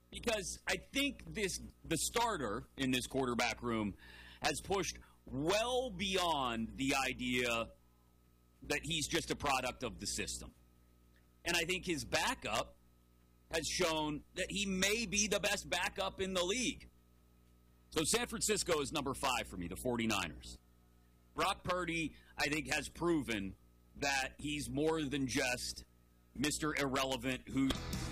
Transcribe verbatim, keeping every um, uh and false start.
because I think this the starter in this quarterback room has pushed well beyond the idea that he's just a product of the system. And I think his backup has shown that he may be the best backup in the league. So San Francisco is number five for me, the 49ers. Brock Purdy, I think, has proven that he's more than just Mister Irrelevant who